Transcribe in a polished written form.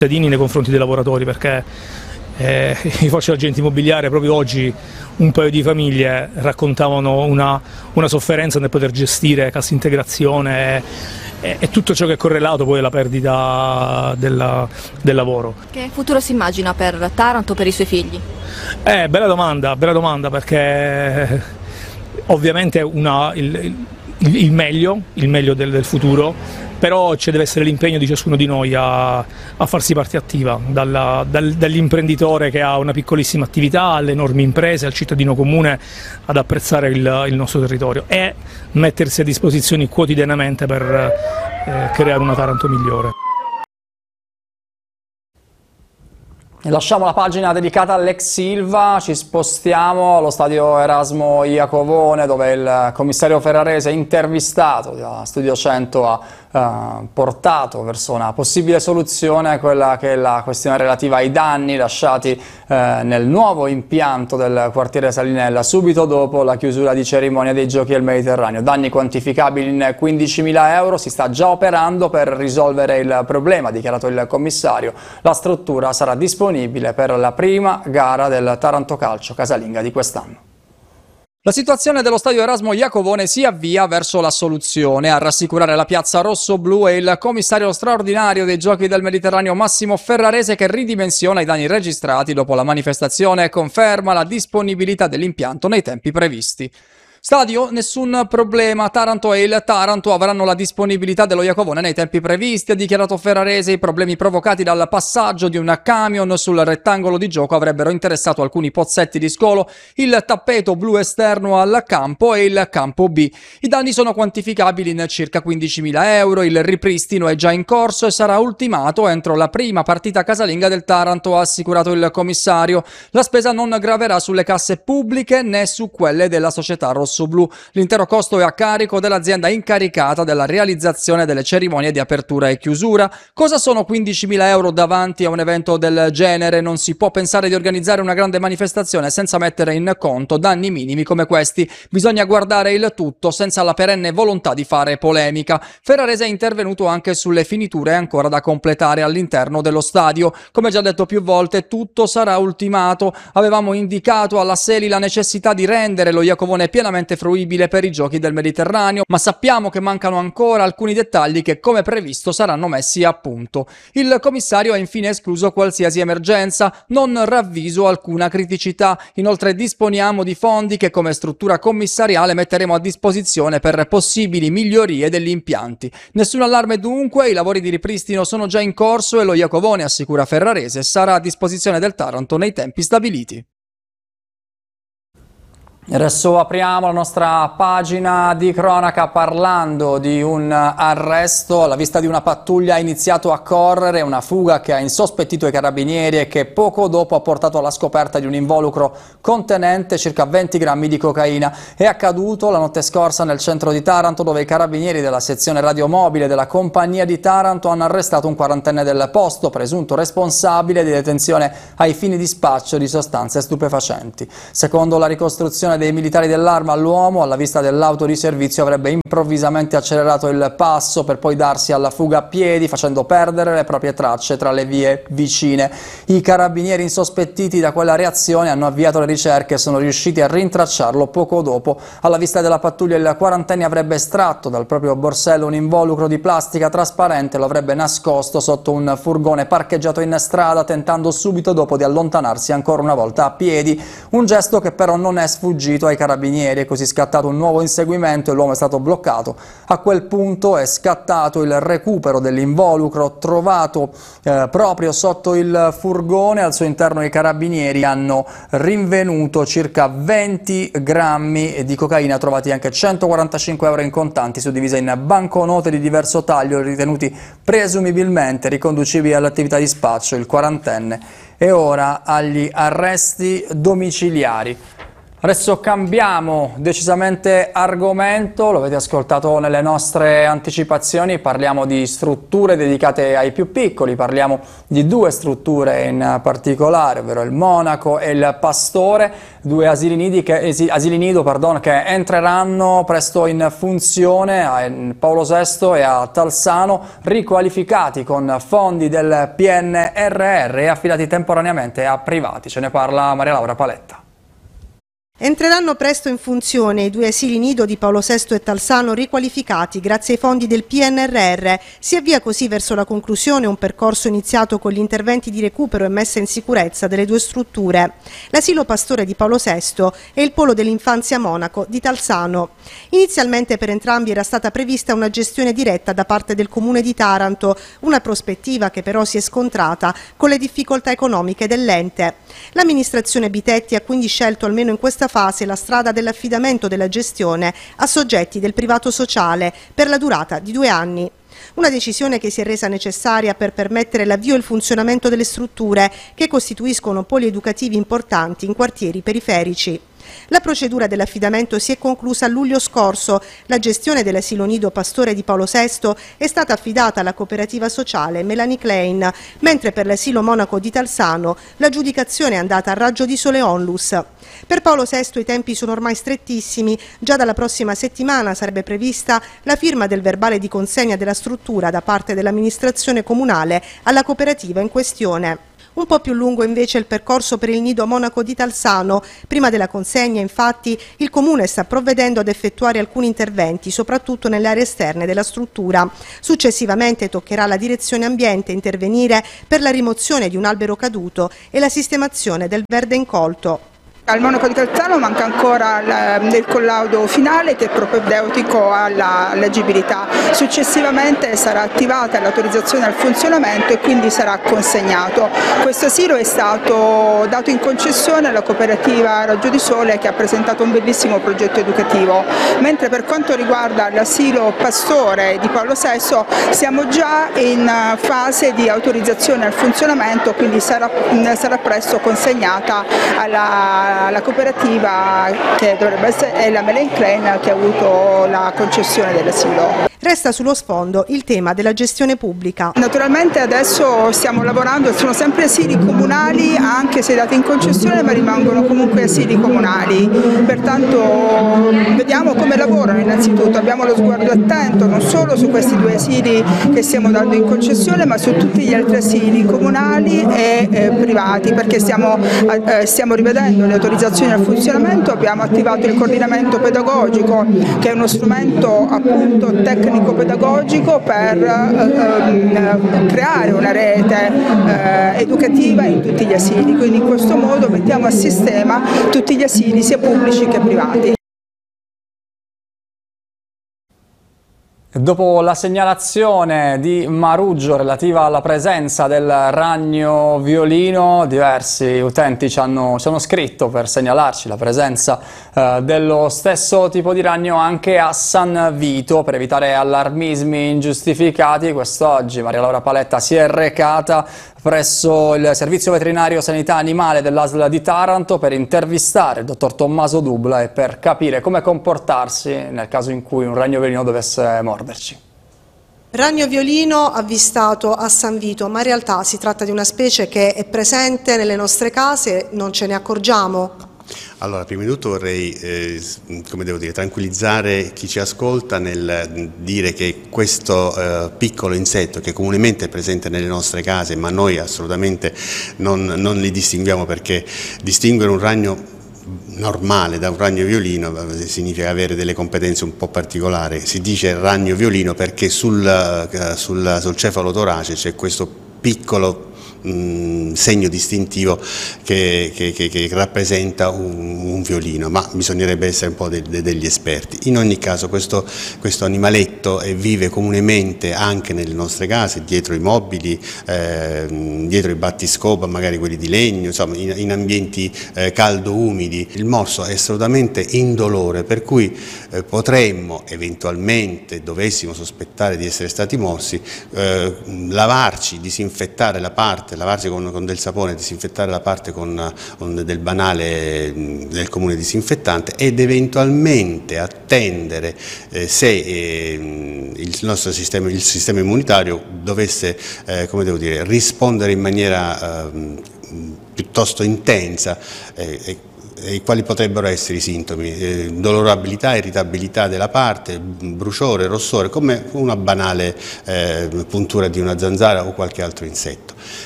cittadini nei confronti dei lavoratori, perché i vostri agenti immobiliari proprio oggi un paio di famiglie raccontavano una sofferenza nel poter gestire cassa integrazione e tutto ciò che è correlato poi alla perdita del lavoro. Che futuro si immagina per Taranto, per i suoi figli? Bella domanda perché ovviamente il meglio del futuro, però ci deve essere l'impegno di ciascuno di noi a farsi parte attiva, dall'imprenditore che ha una piccolissima attività alle enormi imprese, al cittadino comune ad apprezzare il nostro territorio e mettersi a disposizione quotidianamente per creare una Taranto migliore. Lasciamo la pagina dedicata all'ex Silva, ci spostiamo allo stadio Erasmo Iacovone, dove il commissario ferrarese intervistato da Studio 100 ha portato verso una possibile soluzione quella che è la questione relativa ai danni lasciati nel nuovo impianto del quartiere Salinella subito dopo la chiusura di cerimonia dei Giochi del Mediterraneo. Danni quantificabili in 15.000 euro, si sta già operando per risolvere il problema, ha dichiarato il commissario. La struttura sarà disponibile per la prima gara del Taranto Calcio casalinga di quest'anno. La situazione dello stadio Erasmo Iacovone si avvia verso la soluzione. A rassicurare la piazza rosso-blu è il commissario straordinario dei Giochi del Mediterraneo Massimo Ferrarese, che ridimensiona i danni registrati dopo la manifestazione e conferma la disponibilità dell'impianto nei tempi previsti. Stadio, nessun problema, Taranto e il Taranto avranno la disponibilità dello Iacovone nei tempi previsti, ha dichiarato Ferrarese. I problemi provocati dal passaggio di un camion sul rettangolo di gioco avrebbero interessato alcuni pozzetti di scolo, il tappeto blu esterno al campo e il campo B. I danni sono quantificabili in circa 15.000 euro, il ripristino è già in corso e sarà ultimato entro la prima partita casalinga del Taranto, ha assicurato il commissario. La spesa non graverà sulle casse pubbliche né su quelle della società rosso-blu. L'intero costo è a carico dell'azienda incaricata della realizzazione delle cerimonie di apertura e chiusura. Cosa sono 15.000 euro davanti a un evento del genere? Non si può pensare di organizzare una grande manifestazione senza mettere in conto danni minimi come questi. Bisogna guardare il tutto senza la perenne volontà di fare polemica. Ferrarese è intervenuto anche sulle finiture ancora da completare all'interno dello stadio. Come già detto più volte, tutto sarà ultimato. Avevamo indicato alla Seli la necessità di rendere lo Iacovone pienamente fruibile per i Giochi del Mediterraneo, ma sappiamo che mancano ancora alcuni dettagli che, come previsto, saranno messi a punto. Il commissario ha infine escluso qualsiasi emergenza, non ravviso alcuna criticità. Inoltre disponiamo di fondi che come struttura commissariale metteremo a disposizione per possibili migliorie degli impianti. Nessun allarme dunque, i lavori di ripristino sono già in corso e lo Iacovone, assicura Ferrarese, sarà a disposizione del Taranto nei tempi stabiliti. Adesso apriamo la nostra pagina di cronaca parlando di un arresto. Alla vista di una pattuglia ha iniziato a correre, una fuga che ha insospettito i carabinieri e che poco dopo ha portato alla scoperta di un involucro contenente circa 20 grammi di cocaina. È accaduto la notte scorsa nel centro di Taranto, dove i carabinieri della sezione radiomobile della compagnia di Taranto hanno arrestato un quarantenne del posto, presunto responsabile di detenzione ai fini di spaccio di sostanze stupefacenti. Secondo la ricostruzione dei militari dell'Arma, l'uomo, alla vista dell'auto di servizio, avrebbe improvvisamente accelerato il passo per poi darsi alla fuga a piedi, facendo perdere le proprie tracce tra le vie vicine. I carabinieri, insospettiti da quella reazione, hanno avviato le ricerche e sono riusciti a rintracciarlo poco dopo. Alla vista della pattuglia, il quarantenne avrebbe estratto dal proprio borsello un involucro di plastica trasparente e lo avrebbe nascosto sotto un furgone parcheggiato in strada, tentando subito dopo di allontanarsi ancora una volta a piedi. Un gesto che però non è sfuggito ai carabinieri, è così scattato un nuovo inseguimento e l'uomo è stato bloccato. A quel punto è scattato il recupero dell'involucro trovato proprio sotto il furgone. Al suo interno i carabinieri hanno rinvenuto circa 20 grammi di cocaina, trovati anche 145 euro in contanti suddivise in banconote di diverso taglio, ritenuti presumibilmente riconducibili all'attività di spaccio. Il quarantenne è ora agli arresti domiciliari. Adesso cambiamo decisamente argomento, lo avete ascoltato nelle nostre anticipazioni, parliamo di strutture dedicate ai più piccoli, parliamo di due strutture in particolare, ovvero il Monaco e il Pastore, due asili nido che entreranno presto in funzione a Paolo VI e a Talsano, riqualificati con fondi del PNRR e affidati temporaneamente a privati. Ce ne parla Maria Laura Paletta. Entreranno presto in funzione i due asili nido di Paolo VI e Talsano riqualificati grazie ai fondi del PNRR. Si avvia così verso la conclusione un percorso iniziato con gli interventi di recupero e messa in sicurezza delle due strutture. L'asilo Pastore di Paolo VI e il polo dell'infanzia Monaco di Talsano. Inizialmente per entrambi era stata prevista una gestione diretta da parte del Comune di Taranto, una prospettiva che però si è scontrata con le difficoltà economiche dell'ente. L'amministrazione Bitetti ha quindi scelto almeno in questa fase la strada dell'affidamento della gestione a soggetti del privato sociale per la durata di 2 anni. Una decisione che si è resa necessaria per permettere l'avvio e il funzionamento delle strutture che costituiscono poli educativi importanti in quartieri periferici. La procedura dell'affidamento si è conclusa a luglio scorso. La gestione dell'asilo nido Pastore di Paolo VI è stata affidata alla cooperativa sociale Melanie Klein, mentre per l'asilo Monaco di Talsano l'aggiudicazione è andata a raggio di sole onlus. Per Paolo VI i tempi sono ormai strettissimi. Già dalla prossima settimana sarebbe prevista la firma del verbale di consegna della struttura da parte dell'amministrazione comunale alla cooperativa in questione. Un po' più lungo invece il percorso per il nido Monaco di Talsano. Prima della consegna, infatti, il Comune sta provvedendo ad effettuare alcuni interventi, soprattutto nelle aree esterne della struttura. Successivamente toccherà alla direzione ambiente intervenire per la rimozione di un albero caduto e la sistemazione del verde incolto. Al Monaco di Talsano manca ancora il collaudo finale che è propedeutico alla leggibilità. Successivamente sarà attivata l'autorizzazione al funzionamento e quindi sarà consegnato. Questo asilo è stato dato in concessione alla cooperativa Raggio di Sole che ha presentato un bellissimo progetto educativo, mentre per quanto riguarda l'asilo Pastore di Paolo VI siamo già in fase di autorizzazione al funzionamento, quindi sarà presto consegnata alla cooperativa che dovrebbe essere la Melanie Klein che ha avuto la concessione dell'asilo. Resta sullo sfondo il tema della gestione pubblica. Naturalmente adesso stiamo lavorando, sono sempre asili comunali, anche se dati in concessione, ma rimangono comunque asili comunali. Pertanto vediamo come lavorano innanzitutto, abbiamo lo sguardo attento non solo su questi due asili che stiamo dando in concessione, ma su tutti gli altri asili comunali e privati, perché stiamo rivedendo le autorizzazioni al funzionamento, abbiamo attivato il coordinamento pedagogico, che è uno strumento appunto tecnico-pedagogico per creare una rete educativa in tutti gli asili, quindi in questo modo mettiamo a sistema tutti gli asili sia pubblici che privati. Dopo la segnalazione di Maruggio relativa alla presenza del ragno violino, diversi utenti ci hanno scritto per segnalarci la presenza dello stesso tipo di ragno anche a San Vito. Per evitare allarmismi ingiustificati, quest'oggi Maria Laura Paletta si è recata presso il Servizio Veterinario Sanità Animale dell'ASL di Taranto per intervistare il dottor Tommaso Dubla e per capire come comportarsi nel caso in cui un ragno violino dovesse morderci. Ragno violino avvistato a San Vito, ma in realtà si tratta di una specie che è presente nelle nostre case, non ce ne accorgiamo. Allora, prima di tutto vorrei tranquillizzare chi ci ascolta nel dire che questo piccolo insetto che comunemente è presente nelle nostre case, ma noi assolutamente non li distinguiamo, perché distinguere un ragno normale da un ragno violino significa avere delle competenze un po' particolari. Si dice ragno violino perché sul cefalotorace c'è questo piccolo segno distintivo che rappresenta un violino, ma bisognerebbe essere un po' degli esperti. In ogni caso questo animaletto vive comunemente anche nelle nostre case, dietro i mobili, dietro i battiscopa, magari quelli di legno, insomma in ambienti caldo-umidi. Il morso è assolutamente indolore, per cui potremmo eventualmente, dovessimo sospettare di essere stati morsi, lavarci, disinfettare la parte parte, lavarsi con del sapone, disinfettare la parte con del banale del comune disinfettante ed eventualmente attendere se il nostro sistema immunitario dovesse rispondere in maniera piuttosto intensa. E quali potrebbero essere i sintomi? Dolorabilità, irritabilità della parte, bruciore, rossore, come una banale puntura di una zanzara o qualche altro insetto.